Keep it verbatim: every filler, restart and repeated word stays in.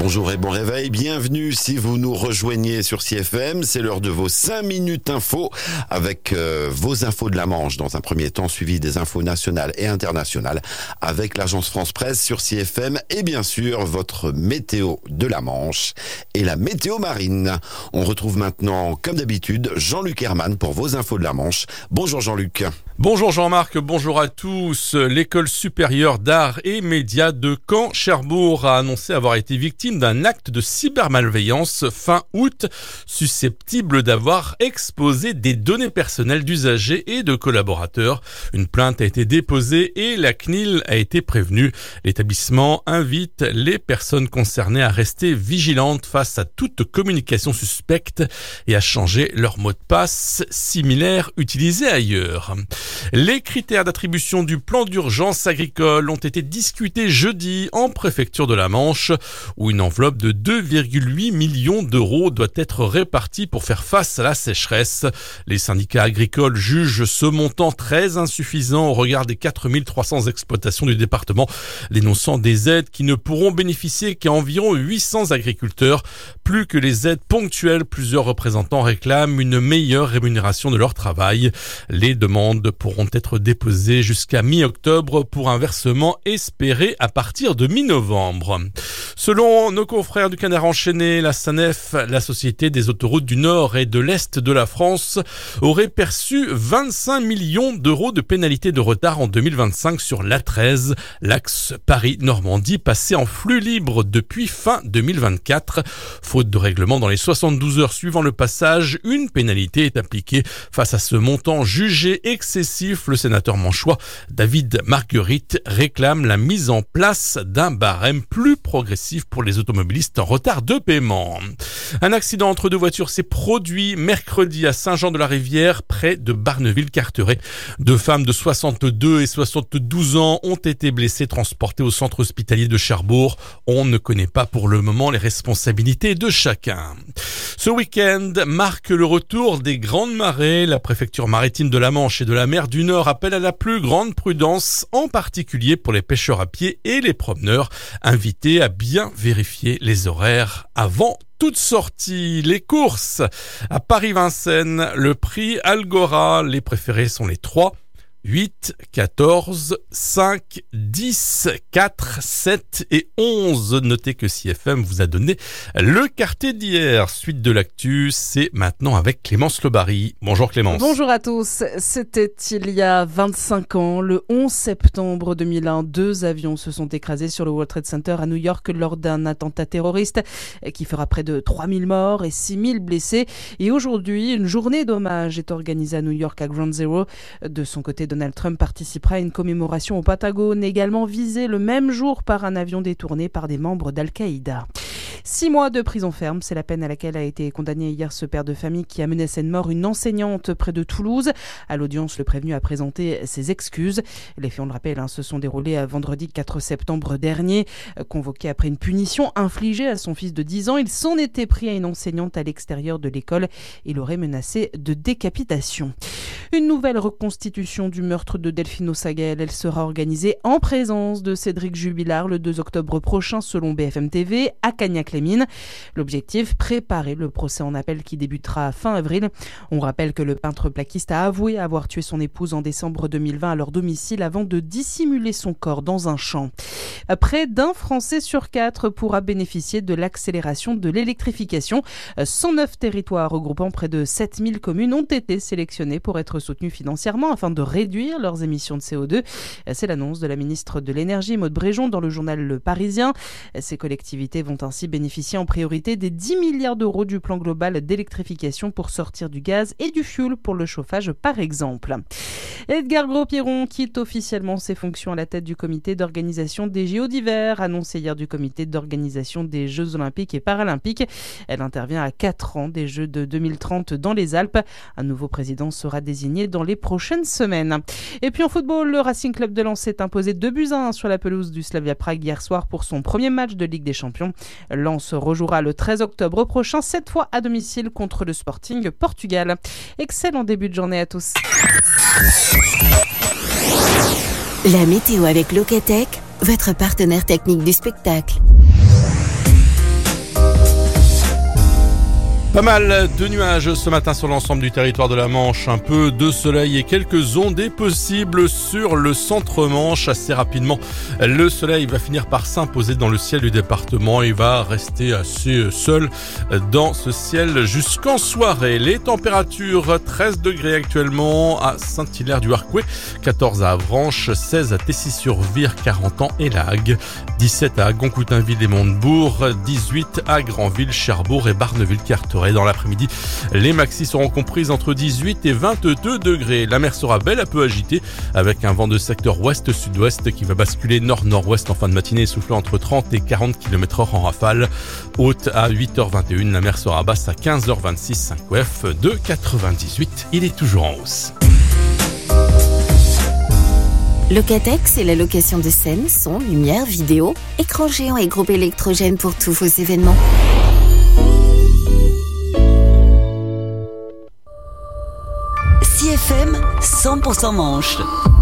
Bonjour et bon réveil, bienvenue si vous nous rejoignez sur C F M, c'est l'heure de vos cinq minutes info avec euh, vos infos de la Manche dans un premier temps, suivi des infos nationales et internationales avec l'agence France Presse sur C F M et bien sûr votre météo de la Manche et la météo marine. On retrouve maintenant comme d'habitude Jean-Luc Herman pour vos infos de la Manche. Bonjour Jean-Luc. Bonjour Jean-Marc, bonjour à tous. L'école supérieure d'art et médias de Caen-Cherbourg a annoncé avoir été victime d'un acte de cybermalveillance fin août, susceptible d'avoir exposé des données personnelles d'usagers et de collaborateurs. Une plainte a été déposée et la C N I L a été prévenue. L'établissement invite les personnes concernées à rester vigilantes face à toute communication suspecte et à changer leur mot de passe similaire utilisé ailleurs. Les critères d'attribution du plan d'urgence agricole ont été discutés jeudi en préfecture de la Manche, où une enveloppe de deux virgule huit millions d'euros doit être répartie pour faire face à la sécheresse. Les syndicats agricoles jugent ce montant très insuffisant au regard des quatre mille trois cents exploitations du département, dénonçant des aides qui ne pourront bénéficier qu'à environ huit cents agriculteurs. Plus que les aides ponctuelles, plusieurs représentants réclament une meilleure rémunération de leur travail. Les demandes pourront être déposées jusqu'à mi-octobre pour un versement espéré à partir de mi-novembre. Selon nos confrères du Canard enchaîné, la SANEF, la Société des autoroutes du Nord et de l'Est de la France, aurait perçu vingt-cinq millions d'euros de pénalités de retard en deux mille vingt-cinq sur l'A treize, l'axe Paris-Normandie, passé en flux libre depuis fin deux mille vingt-quatre. Faute de règlement dans les soixante-douze heures suivant le passage, une pénalité est appliquée. Face à ce montant jugé excessif, le sénateur manchois David Marguerite réclame la mise en place d'un barème plus progressif pour les automobilistes en retard de paiement. Un accident entre deux voitures s'est produit mercredi à Saint-Jean-de-la-Rivière, près de Barneville-Carteret. Deux femmes de soixante-deux et soixante-douze ans ont été blessées, transportées au centre hospitalier de Cherbourg. On ne connaît pas pour le moment les responsabilités de chacun. Ce week-end marque le retour des grandes marées. La préfecture maritime de la Manche et de la mer du Nord appelle à la plus grande prudence, en particulier pour les pêcheurs à pied et les promeneurs, invités à bien vérifier les horaires avant toute sortie. Les courses à Paris-Vincennes, le prix Algora, les préférés sont les trois, huit, quatorze, cinq, dix, quatre, sept et onze. Notez que C F M vous a donné le quartier d'hier. Suite de l'actu, c'est maintenant avec Clémence Lebary. Bonjour Clémence. Bonjour à tous. C'était il y a vingt-cinq ans, le onze septembre deux mille un. Deux avions se sont écrasés sur le World Trade Center à New York lors d'un attentat terroriste qui fera près de trois mille morts et six mille blessés. Et aujourd'hui, une journée d'hommage est organisée à New York à Ground Zero. De son côté, Donald Trump participera à une commémoration au Pentagone, également visée le même jour par un avion détourné par des membres d'Al-Qaïda. Six mois de prison ferme, c'est la peine à laquelle a été condamné hier ce père de famille qui a menacé de mort une enseignante près de Toulouse. À l'audience, le prévenu a présenté ses excuses. Les faits, on le rappelle, hein, se sont déroulés à vendredi quatre septembre dernier. Convoqué après une punition infligée à son fils de dix ans, il s'en était pris à une enseignante à l'extérieur de l'école. Il aurait menacé de décapitation. Une nouvelle reconstitution du meurtre de Delphine O'Sagaël. Elle sera organisée en présence de Cédric Jubilard le deux octobre prochain selon B F M T V à Cagnac-les-Mines. L'objectif, préparer le procès en appel qui débutera fin avril. On rappelle que le peintre plaquiste a avoué avoir tué son épouse en décembre deux mille vingt à leur domicile avant de dissimuler son corps dans un champ. Près d'un Français sur quatre pourra bénéficier de l'accélération de l'électrification. cent neuf territoires regroupant près de sept mille communes ont été sélectionnés pour être soutenus financièrement afin de réduire leurs émissions de C O deux. C'est l'annonce de la ministre de l'Énergie, Maud Bréjon, dans le journal Le Parisien. Ces collectivités vont ainsi bénéficier en priorité des dix milliards d'euros du plan global d'électrification pour sortir du gaz et du fioul pour le chauffage, par exemple. Edgar Gros-Pierron quitte officiellement ses fonctions à la tête du comité d'organisation des J O d'hiver, annoncé hier du comité d'organisation des Jeux Olympiques et Paralympiques. Elle intervient à quatre ans des Jeux de deux mille trente dans les Alpes. Un nouveau président sera désigné dans les prochaines semaines. Et puis en football, le Racing Club de Lens s'est imposé deux buts à un sur la pelouse du Slavia Prague hier soir pour son premier match de Ligue des Champions. Lens rejouera le treize octobre prochain, cette fois à domicile contre le Sporting Portugal. Excellent début de journée à tous. La météo avec Locatech, votre partenaire technique du spectacle. Pas mal de nuages ce matin sur l'ensemble du territoire de la Manche, un peu de soleil et quelques ondées possibles sur le centre-Manche. Assez rapidement, le soleil va finir par s'imposer dans le ciel du département et va rester assez seul dans ce ciel jusqu'en soirée. Les températures, treize degrés actuellement à Saint-Hilaire-du-Harcouët, quatorze à Avranches, seize à Tessy-sur-Vire, Carentan et Lagues, dix-sept à Goncoutainville et Montebourg, dix-huit à Granville, Cherbourg et Barneville-Carteret. Dans l'après-midi, les maxis seront comprises entre dix-huit et vingt-deux degrés. La mer sera belle, un peu agitée, avec un vent de secteur ouest-sud-ouest qui va basculer nord-nord-ouest en fin de matinée, soufflant entre trente et quarante kilomètres heure en rafale. Haute à huit heures vingt et une, la mer sera basse à quinze heures vingt-six, cinq O F de quatre-vingt-dix-huit. Il est toujours en hausse. Locatex et la location de scènes, son, lumière, vidéo, écran géant et groupe électrogène pour tous vos événements. C F M cent pour cent Manche.